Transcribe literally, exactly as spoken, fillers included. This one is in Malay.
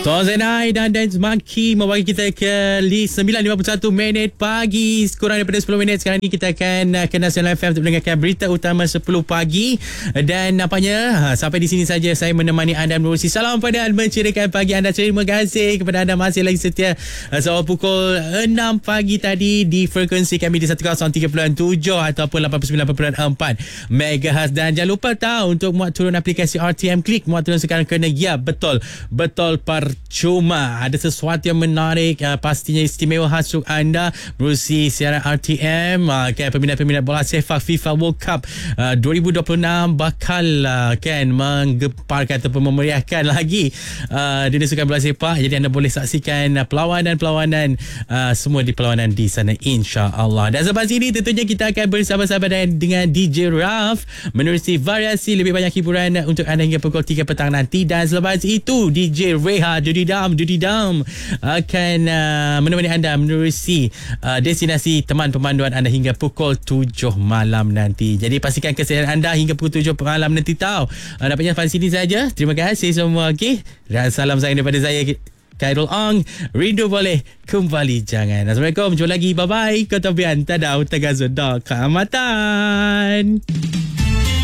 Tozenai dan Dance Monkey membagi kita ke sembilan lima puluh satu minit pagi. Kurang daripada sepuluh minit sekarang ni kita akan uh, ke Nasional F M untuk mendengarkan berita utama sepuluh pagi. Dan nampaknya uh, sampai di sini saja saya menemani anda menerusi Salam Padan menceriakan pagi anda. Terima kasih kepada anda masih lagi setia uh, sampai pukul enam pagi tadi di frekuensi kami di seratus tiga puluh tujuh ataupun lapan puluh sembilan perpuluhan empat megahertz. Dan jangan lupa tahu untuk muat turun aplikasi R T M Click. Muat turun sekarang kerana ya betul betul percuma. Ada sesuatu yang menarik, uh, pastinya istimewa khas untuk anda menerusi siaran R T M. Uh, kan peminat-peminat bola sepak FIFA World Cup uh, dua ribu dua puluh enam bakal uh, kan menggemparkan ataupun memeriahkan lagi uh, dunia sukan bola sepak. Jadi anda boleh saksikan uh, perlawanan-perlawanan uh, semua di perlawanan di sana insya-Allah. Dan selepas ini tentunya kita akan bersama-sama dengan D J Raf menerusi variasi lebih banyak hiburan untuk anda hingga pukul tiga petang nanti. Dan selepas itu D J Reha Dudidam Dudidam akan uh, menemani anda menerusi uh, destinasi teman pemanduan anda hingga pukul tujuh malam nanti. Jadi pastikan kesihatan anda hingga pukul tujuh malam nanti tahu. Uh, dapatnya sampai sini saja. Terima kasih semua. Okay? Dan salam sayang daripada saya Khairul Ong. Rindu boleh, kembali jangan. Assalamualaikum. Jumpa lagi. Bye-bye. Kota Bian. Tadau. Tagazud. Keamatan.